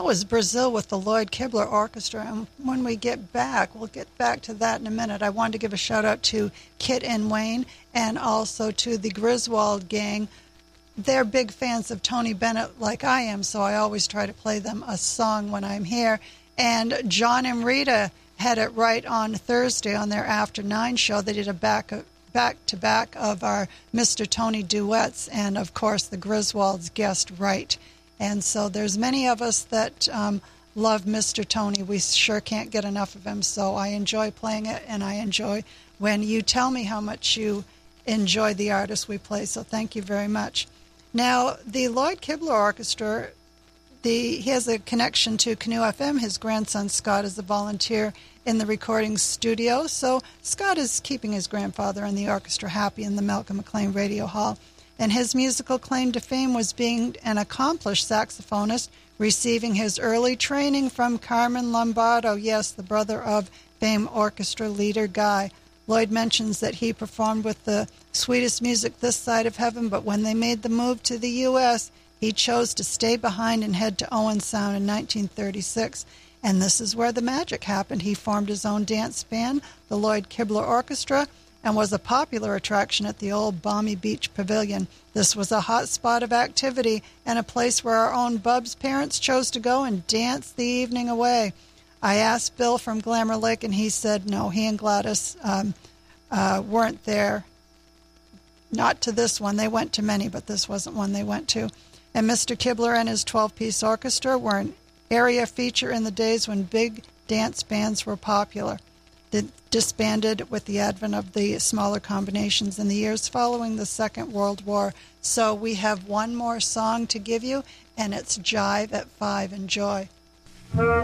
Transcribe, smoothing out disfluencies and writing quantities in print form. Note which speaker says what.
Speaker 1: That was Brazil with the Lloyd Kibler Orchestra. And when we get back, we'll get back to that in a minute. I wanted to give a shout out to Kit and Wayne and also to the Griswold gang. They're big fans of Tony Bennett like I am, so I always try to play them a song when I'm here. And John and Rita had it right on Thursday on their After 9 show. They did a back-to-back of our Mr. Tony duets and, of course, the Griswolds guessed right. And so there's many of us that love Mr. Tony. We sure can't get enough of him, so I enjoy playing it, and I enjoy when you tell me how much you enjoy the artists we play, so thank you very much. Now, the Lloyd Kibler Orchestra, he has a connection to Canoe FM. His grandson, Scott, is a volunteer in the recording studio, so Scott is keeping his grandfather and the orchestra happy in the Malcolm McLean Radio Hall. And his musical claim to fame was being an accomplished saxophonist, receiving his early training from Carmen Lombardo, yes, the brother of famed orchestra leader Guy. Lloyd mentions that he performed with the sweetest music this side of heaven, but when they made the move to the U.S., he chose to stay behind and head to Owen Sound in 1936. And this is where the magic happened. He formed his own dance band, the Lloyd Kibler Orchestra, and was a popular attraction at the old Balmy Beach Pavilion. This was a hot spot of activity and a place where our own Bub's parents chose to go and dance the evening away. I asked Bill from Glamour Lake, and he said no, he and Gladys weren't there. Not to this one. They went to many, but this wasn't one they went to. And Mr. Kibler and his 12-piece orchestra were an area feature in the days when big dance bands were popular. They disbanded with the advent of the smaller combinations in the years following the Second World War. So we have one more song to give you, and it's Jive at 5. Enjoy.